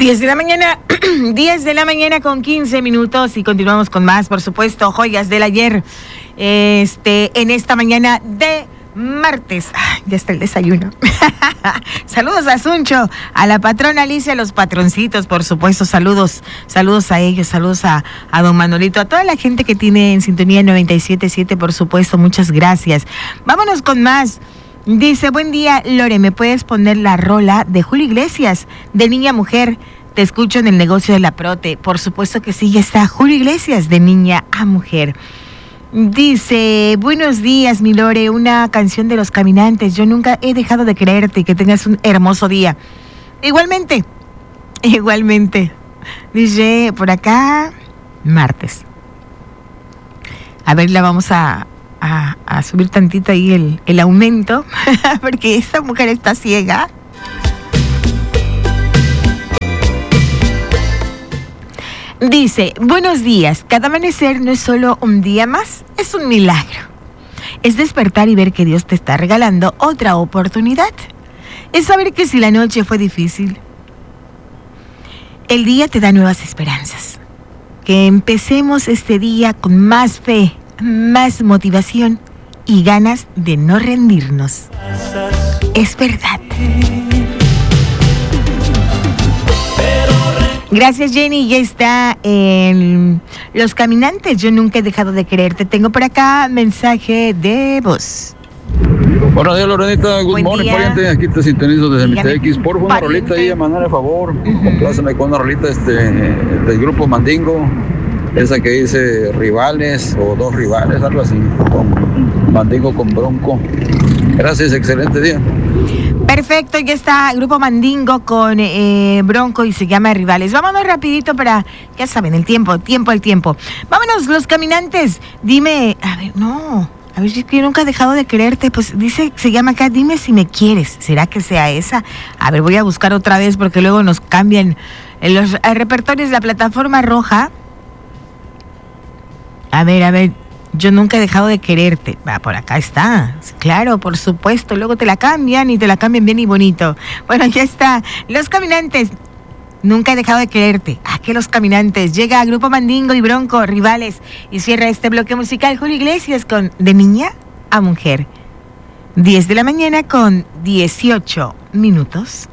10 de la mañana, 10 de la mañana con 15 minutos y continuamos con más, por supuesto, joyas del ayer, en esta mañana de martes. Ya está el desayuno. Saludos a Suncho, a la patrona Alicia, a los patroncitos, por supuesto, saludos a ellos, saludos a don Manolito, a toda la gente que tiene en sintonía 97.7, por supuesto, muchas gracias. Vámonos con más. Dice, buen día, Lore, ¿me puedes poner la rola de Julio Iglesias, de Niña a Mujer? Te escucho en el negocio de la Prote. Por supuesto que sí, ya está Julio Iglesias, de Niña a Mujer. Dice, buenos días, mi Lore, una canción de Los Caminantes. Yo nunca he dejado de creerte y que tengas un hermoso día. Igualmente. Dice, por acá, martes. A ver, la vamos a subir tantito ahí el aumento, porque esta mujer está ciega. Dice, buenos días, cada amanecer no es solo un día más, es un milagro. Es despertar y ver que Dios te está regalando otra oportunidad. Es saber que si la noche fue difícil, el día te da nuevas esperanzas. Que empecemos este día con más fe, más motivación y ganas de no rendirnos. Es verdad. Gracias, Jenny. Ya está en Los Caminantes. Yo nunca he dejado de quererte. Tengo por acá mensaje de voz. Buenos días, Lorenita. Good morning, pariente. Aquí te sintonizo desde mi TX. Por favor, una rolita ahí a mandar el favor. Complázame con una rolita del grupo Mandingo. Esa que dice rivales o dos rivales, algo así, con Mandingo con Bronco. Gracias, excelente día. Perfecto, ya está Grupo Mandingo con Bronco y se llama Rivales. Vámonos rapidito para, ya saben, el tiempo. Vámonos, Los Caminantes. Dime, a ver, si yo nunca he dejado de quererte. Pues dice, se llama acá, dime si me quieres. ¿Será que sea esa? A ver, voy a buscar otra vez porque luego nos cambian en los repertorios de la plataforma roja. A ver, yo nunca he dejado de quererte. Por acá está. Claro, por supuesto. Luego te la cambian y te la cambian bien y bonito. Bueno, ya está. Los Caminantes. Nunca he dejado de quererte. Que Los Caminantes. Llega a Grupo Mandingo y Bronco, Rivales. Y cierra este bloque musical Julio Iglesias con De Niña a Mujer. 10 de la mañana con 18 minutos.